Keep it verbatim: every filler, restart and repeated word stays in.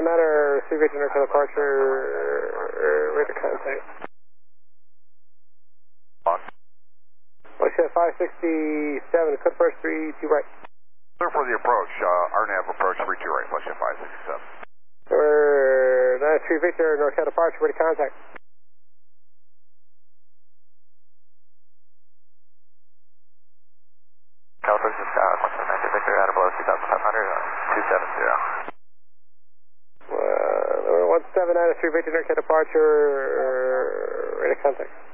nine or three Victor North departure, ready to contact. On. Ocean five sixty-seven, code first three two right. Clear for the approach, uh, R N A V approach three two right, Ocean five sixty-seven. We're nine three Victor North departure, ready to contact. California Scout, one seven nine two Victor, out of below two thousand five hundred, two seven zero. Uh, one seven nine three Victor North departure, ready to contact.